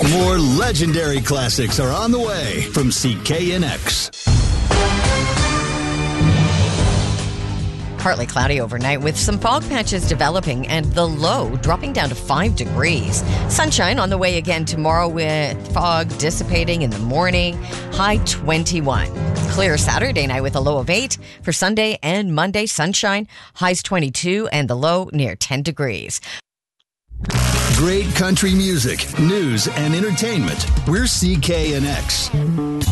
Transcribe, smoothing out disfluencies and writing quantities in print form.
More legendary classics are on the way from CKNX. Partly cloudy overnight with some fog patches developing and the low dropping down to 5 degrees. Sunshine on the way again tomorrow with fog dissipating in the morning, high 21. Clear Saturday night with a low of 8. For Sunday and Monday, sunshine, highs 22 and the low near 10 degrees. Great country music, news, and entertainment. We're CKNX.